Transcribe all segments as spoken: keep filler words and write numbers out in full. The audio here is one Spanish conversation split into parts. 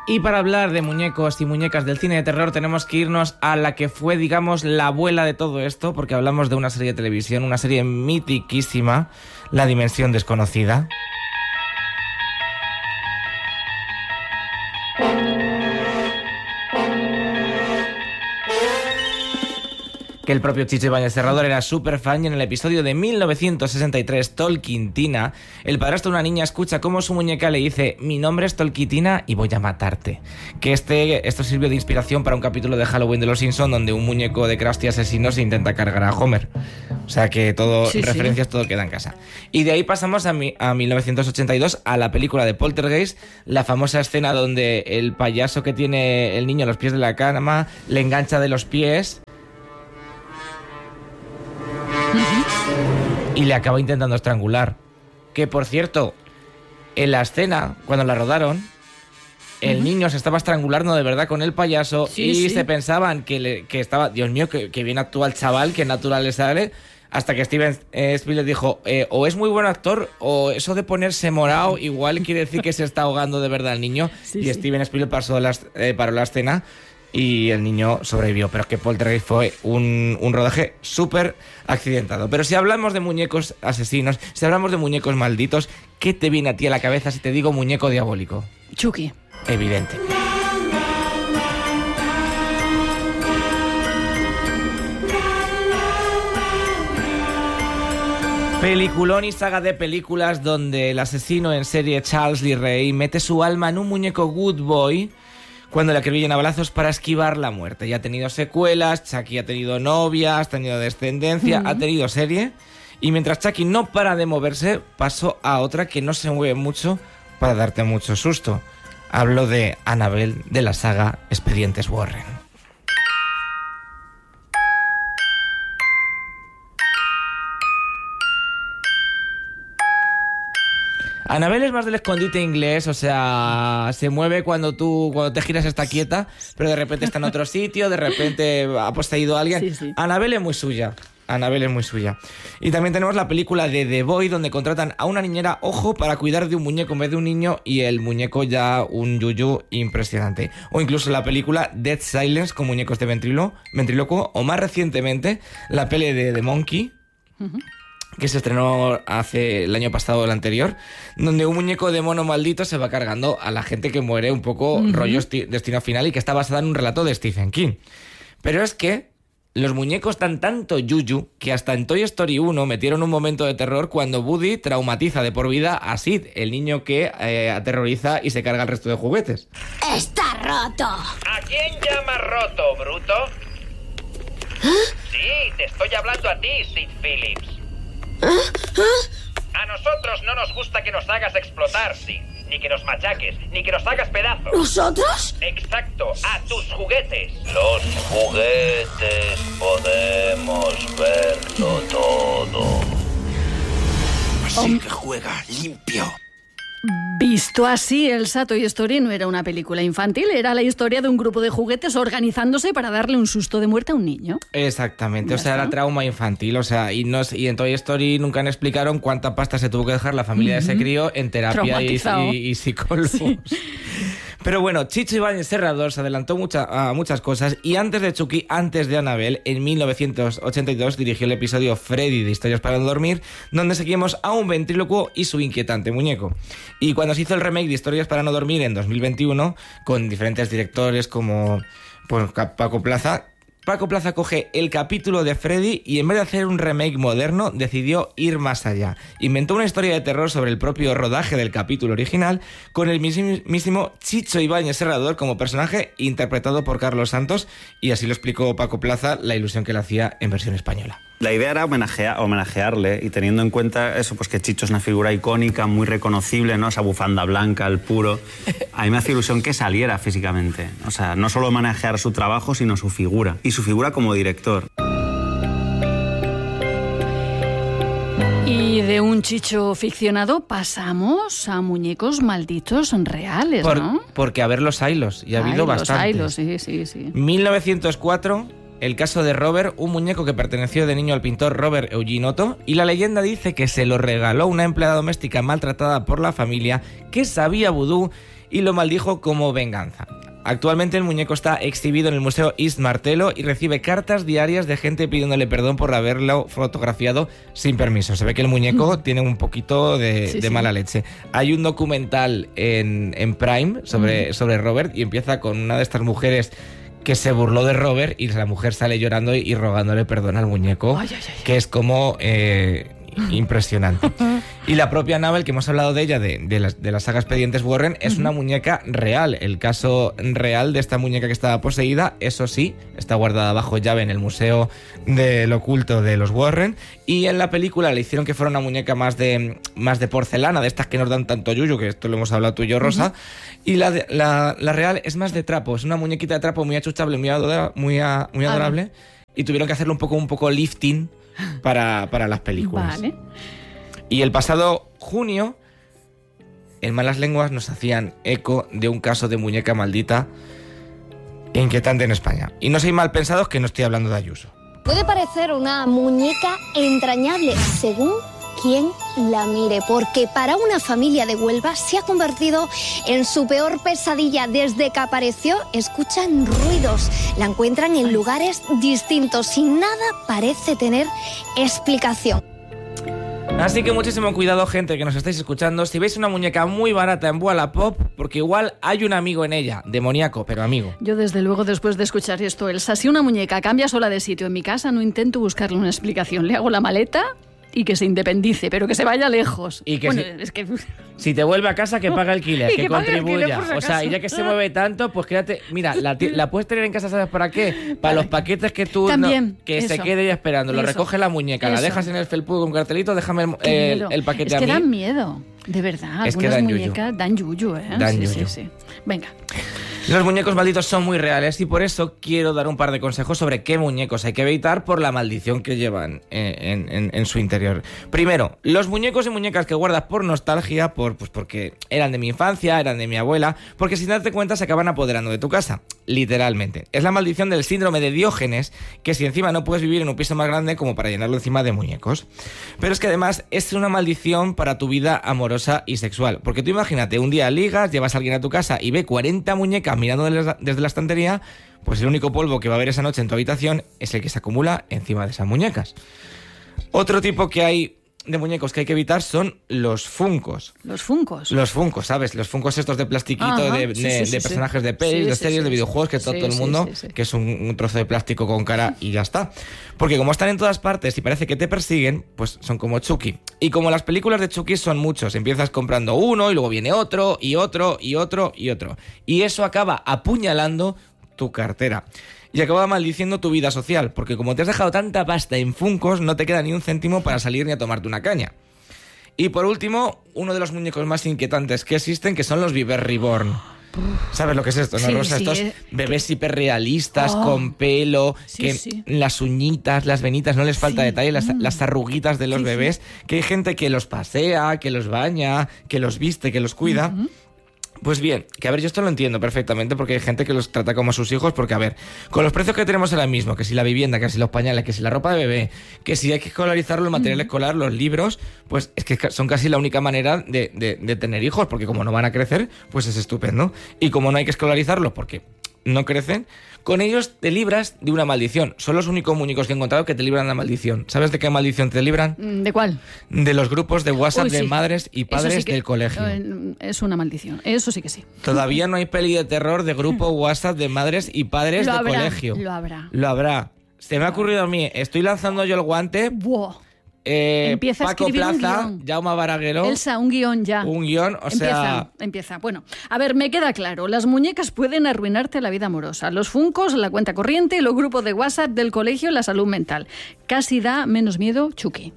Y para hablar de muñecos y muñecas del cine de terror tenemos que irnos a la que fue, digamos, la abuela de todo esto, porque hablamos de una serie de televisión, una serie mitiquísima, La Dimensión Desconocida. Que el propio Chicho Ibáñez Serrador era súper fan, y en el episodio de mil novecientos sesenta y tres, Tolkientina, el padrastro de una niña escucha cómo su muñeca le dice: mi nombre es Tolkientina y voy a matarte. Que este, esto sirvió de inspiración para un capítulo de Halloween de Los Simpson donde un muñeco de Krusty asesino se intenta cargar a Homer. O sea que todo, sí, referencias, sí. Todo queda en casa. Y de ahí pasamos a, mi, a mil novecientos ochenta y dos, a la película de Poltergeist, la famosa escena donde el payaso que tiene el niño a los pies de la cama le engancha de los pies y le acaba intentando estrangular. Que, por cierto, en la escena, cuando la rodaron, el uh-huh. niño se estaba estrangulando de verdad con el payaso, sí, y sí. se pensaban que, le, que estaba... Dios mío, que, que bien actúa el chaval, que natural le sale, hasta que Steven eh, Spielberg dijo, eh, o es muy buen actor, o eso de ponerse morado igual quiere decir que se está ahogando de verdad el niño. Sí, y sí. Steven Spielberg pasó la, eh, paró la escena y el niño sobrevivió. Pero es que Poltergeist fue un, un rodaje súper accidentado. Pero si hablamos de muñecos asesinos, si hablamos de muñecos malditos, ¿qué te viene a ti a la cabeza si te digo muñeco diabólico? Chucky. Evidente. Peliculón y saga de películas donde el asesino en serie Charles Lee Ray mete su alma en un muñeco good boy cuando le acribillan a balazos para esquivar la muerte. Ya ha tenido secuelas, Chucky ha tenido novias, ha tenido descendencia, uh-huh. ha tenido serie. Y mientras Chucky no para de moverse, pasó a otra que no se mueve mucho para darte mucho susto. Hablo de Annabelle, de la saga Expedientes Warren. Annabelle es más del escondite inglés, o sea, se mueve cuando tú cuando te giras está quieta, pero de repente está en otro sitio, de repente ha poseído a alguien. Sí, sí. Annabelle es muy suya, Annabelle es muy suya. Y también tenemos la película de The Boy, donde contratan a una niñera, ojo, para cuidar de un muñeco en vez de un niño, y el muñeco ya un yuyu impresionante. O incluso la película Dead Silence con muñecos de ventrilo, ventrílocuo, o más recientemente la peli de The Monkey, uh-huh. que se estrenó hace el año pasado o el anterior, donde un muñeco de mono maldito se va cargando a la gente que muere, un poco uh-huh. rollo esti- Destino Final, y que está basada en un relato de Stephen King. Pero es que los muñecos dan tanto yuyu que hasta en Toy Story uno metieron un momento de terror cuando Woody traumatiza de por vida a Sid, el niño que eh, aterroriza y se carga el resto de juguetes. ¡Está roto! ¿A quién llamas roto, bruto? ¿Ah? Sí, te estoy hablando a ti, Sid Phillips. ¿Ah? ¿Ah? A nosotros no nos gusta que nos hagas explotar, Sid. Ni que nos machaques, ni que nos hagas pedazos. ¿Nosotros? Exacto, a tus juguetes. Los juguetes podemos verlo todo. Así que juega limpio. Visto así, Elsa, Toy Story no era una película infantil, era la historia de un grupo de juguetes organizándose para darle un susto de muerte a un niño. Exactamente, o sea, está. Era trauma infantil, o sea, y, no, y en Toy Story nunca nos explicaron cuánta pasta se tuvo que dejar la familia uh-huh. de ese crío en terapia y, y, y psicólogos. Sí. Pero bueno, Chicho Ibáñez Serrador se adelantó mucha, a muchas cosas, y antes de Chucky, antes de Annabelle, en mil novecientos ochenta y dos dirigió el episodio Freddy de Historias para no dormir, donde seguimos a un ventrílocuo y su inquietante muñeco. Y cuando se hizo el remake de Historias para no dormir en dos mil veintiuno, con diferentes directores como pues, Paco Plaza, Paco Plaza coge el capítulo de Freddy y en vez de hacer un remake moderno, decidió ir más allá. Inventó una historia de terror sobre el propio rodaje del capítulo original, con el mismísimo Chicho Ibáñez Serrador como personaje, interpretado por Carlos Santos, y así lo explicó Paco Plaza, la ilusión que le hacía en versión española. La idea era homenajear, homenajearle, y teniendo en cuenta eso, pues que Chicho es una figura icónica, muy reconocible, ¿no? Esa bufanda blanca, el puro. A mí me hace ilusión que saliera físicamente. O sea, no solo homenajear su trabajo, sino su figura. Y su figura como director. Y de un Chicho ficcionado pasamos a muñecos malditos reales, Por, ¿no? Porque a ver los hilos, y ha habido Ay, bastantes. Los hilos, sí, sí, sí. mil novecientos cuatro... El caso de Robert, un muñeco que perteneció de niño al pintor Robert Eugene Otto, y la leyenda dice que se lo regaló una empleada doméstica maltratada por la familia que sabía vudú y lo maldijo como venganza. Actualmente el muñeco está exhibido en el Museo East Martello y recibe cartas diarias de gente pidiéndole perdón por haberlo fotografiado sin permiso. Se ve que el muñeco tiene un poquito de, sí, de sí. mala leche. Hay un documental en, en Prime sobre, mm. sobre Robert y empieza con una de estas mujeres que se burló de Robert y la mujer sale llorando y, y rogándole perdón al muñeco, ay, ay, ay. que es como... Eh, impresionante. Y la propia Annabelle, que hemos hablado de ella, de, de, la, de la saga Expedientes Warren, es uh-huh. una muñeca real. El caso real de esta muñeca que estaba poseída, eso sí, está guardada bajo llave en el Museo del Oculto de los Warren. Y en la película le hicieron que fuera una muñeca más de, más de porcelana, de estas que nos dan tanto yuyu, que esto lo hemos hablado tú y yo, Rosa. Uh-huh. Y la, de, la, la real es más de trapo, es una muñequita de trapo muy achuchable, muy, adora, muy, a, muy adorable. Uh-huh. Y tuvieron que hacerle un poco, un poco lifting Para, para las películas. Vale. Y el pasado junio, en Malas Lenguas nos hacían eco de un caso de muñeca maldita inquietante en España. Y no seáis mal pensados que no estoy hablando de Ayuso. Puede parecer una muñeca entrañable según quien la mire, porque para una familia de Huelva se ha convertido en su peor pesadilla. Desde que apareció, escuchan ruidos, la encuentran en lugares distintos y nada parece tener explicación. Así que muchísimo cuidado, gente que nos estáis escuchando. Si veis una muñeca muy barata en Wallapop, porque igual hay un amigo en ella, demoníaco, pero amigo. Yo desde luego, después de escuchar esto, Elsa, si una muñeca cambia sola de sitio en mi casa, no intento buscarle una explicación. Le hago la maleta y que se independice, pero que se vaya lejos. Y que bueno, si, es que... si te vuelve a casa, que pague alquiler, que, que contribuya. Alquiler, o sea, y ya que se mueve tanto, pues quédate... Mira, la, la puedes tener en casa, ¿sabes para qué? Para vale. los paquetes que tú... También, no, que eso. se quede ya esperando. Lo Eso. recoge la muñeca, Eso. la dejas en el felpudo con un cartelito, déjame el, el, el paquete es a mí. Es que dan miedo, de verdad. Es que Algunas dan muñecas yuyu. dan yuyu, ¿eh? Dan sí, yuyu. sí, sí. Venga. Los muñecos malditos son muy reales y por eso quiero dar un par de consejos sobre qué muñecos hay que evitar por la maldición que llevan en, en, en su interior. Primero, los muñecos y muñecas que guardas por nostalgia, por, pues porque eran de mi infancia, eran de mi abuela, porque sin darte cuenta se acaban apoderando de tu casa, literalmente. Es la maldición del síndrome de Diógenes, que si encima no puedes vivir en un piso más grande como para llenarlo encima de muñecos. Pero es que además es una maldición para tu vida amorosa y sexual, porque tú imagínate, un día ligas, llevas a alguien a tu casa y ve cuarenta muñecas mirando desde la estantería, pues el único polvo que va a haber esa noche en tu habitación es el que se acumula encima de esas muñecas. Otro tipo que hay de muñecos que hay que evitar son los funcos. Los funcos. Los funcos, ¿sabes? Los funcos estos de plastiquito, Ajá, de, sí, de, sí, de sí, personajes sí. de pelis, sí, de series, sí, de videojuegos, que sí, todo, todo el mundo, sí, sí, sí. que es un, un trozo de plástico con cara y ya está. Porque como están en todas partes y parece que te persiguen, pues son como Chucky. Y como las películas de Chucky son muchos, empiezas comprando uno y luego viene otro y otro y otro y otro. Y eso acaba apuñalando tu cartera. Y acaba maldiciendo tu vida social, porque como te has dejado tanta pasta en funcos, no te queda ni un céntimo para salir ni a tomarte una caña. Y por último, uno de los muñecos más inquietantes que existen, que son los Bebés Reborn. ¿Sabes lo que es esto, no, sí, Rosa? Sí, Estos eh. bebés hiperrealistas, oh. con pelo, sí, que sí. las uñitas, las venitas, no les falta sí. detalle, las, mm. las arruguitas de los sí, bebés, sí. que hay gente que los pasea, que los baña, que los viste, que los cuida... Uh-huh. Pues bien, que a ver, yo esto lo entiendo perfectamente porque hay gente que los trata como a sus hijos, porque a ver, con los precios que tenemos ahora mismo, que si la vivienda, que si los pañales, que si la ropa de bebé, que si hay que escolarizarlo, el material escolar, los libros, pues es que son casi la única manera de, de, de tener hijos, porque como no van a crecer, pues es estupendo. Y como no hay que escolarizarlos porque no crecen, con ellos te libras de una maldición. Son los únicos muñecos que he encontrado que te libran de la maldición. ¿Sabes de qué maldición te libran? ¿De cuál? De los grupos de WhatsApp Uy, sí. de madres y padres sí que, del colegio. Es una maldición, eso sí que sí. Todavía no hay peli de terror de grupo WhatsApp de madres y padres lo de habrá, colegio. Lo habrá. Lo habrá. Se me ha ocurrido a mí, estoy lanzando yo el guante... Buah. Eh, empieza a Paco escribir Plaza, un guión. Jaume Baraguero. Elsa, un guión ya. Un guión, o empieza, sea... Empieza, Bueno, a ver, me queda claro. Las muñecas pueden arruinarte la vida amorosa. Los funcos, la cuenta corriente, los grupos de WhatsApp del colegio, la salud mental. Casi da menos miedo Chucky.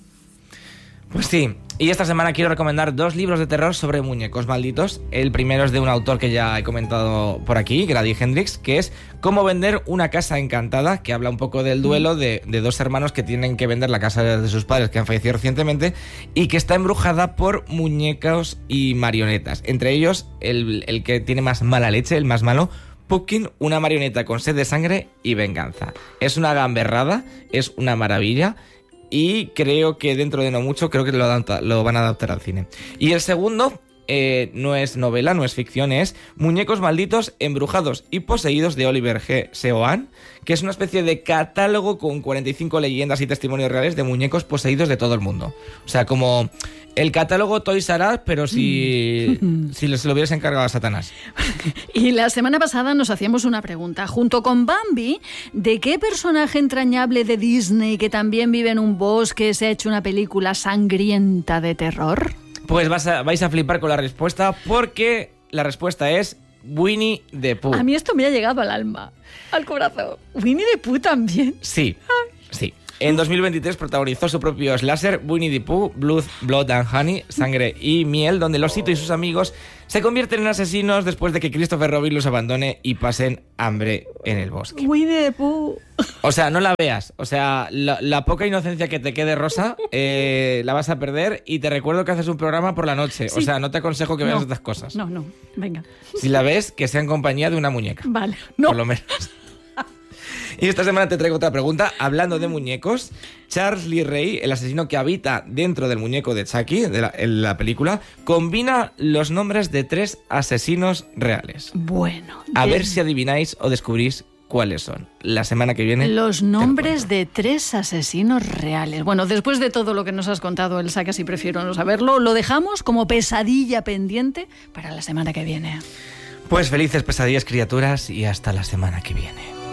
Pues sí. Y esta semana quiero recomendar dos libros de terror sobre muñecos malditos. El primero es de un autor que ya he comentado por aquí, Grady Hendrix, que es Cómo vender una casa encantada, que habla un poco del duelo de, de dos hermanos que tienen que vender la casa de sus padres, que han fallecido recientemente, y que está embrujada por muñecos y marionetas. Entre ellos, el, el que tiene más mala leche, el más malo, Pumpkin, una marioneta con sed de sangre y venganza. Es una gamberrada, es una maravilla... Y creo que dentro de no mucho, creo que lo, adapta, lo van a adaptar al cine. Y el segundo eh, no es novela, no es ficción, es Muñecos malditos, embrujados y poseídos de Oliver G. Seoane, que es una especie de catálogo con cuarenta y cinco leyendas y testimonios reales de muñecos poseídos de todo el mundo. O sea, como el catálogo Toys R Us, pero si, si se lo hubieras encargado a Satanás. Y la semana pasada nos hacíamos una pregunta. Junto con Bambi, ¿de qué personaje entrañable de Disney que también vive en un bosque se ha hecho una película sangrienta de terror? Pues vas a, vais a flipar con la respuesta, porque la respuesta es Winnie the Pooh. A mí esto me ha llegado al alma, al corazón. ¿Winnie the Pooh también? Sí, sí. En dos mil veintitrés protagonizó su propio slasher, Winnie the Pooh, Blood, Blood and Honey, Sangre y Miel, donde el osito y sus amigos se convierten en asesinos después de que Christopher Robin los abandone y pasen hambre en el bosque. Winnie the Pooh. O sea, no la veas. O sea, la, la poca inocencia que te quede, Rosa, eh, la vas a perder, y te recuerdo que haces un programa por la noche. Sí. O sea, no te aconsejo que veas no, estas cosas. No, no, venga. Si la ves, que sea en compañía de una muñeca. Vale, no. Por lo menos. Y esta semana te traigo otra pregunta. Hablando de muñecos, Charles Lee Ray, el asesino que habita dentro del muñeco de Chucky, de la, en la película, combina los nombres de tres asesinos reales. Bueno. A de... ver si adivináis o descubrís cuáles son. La semana que viene... Los nombres de tres asesinos reales. Bueno, después de todo lo que nos has contado, Elsa, casi prefiero no saberlo, lo dejamos como pesadilla pendiente para la semana que viene. Pues felices pesadillas, criaturas, y hasta la semana que viene.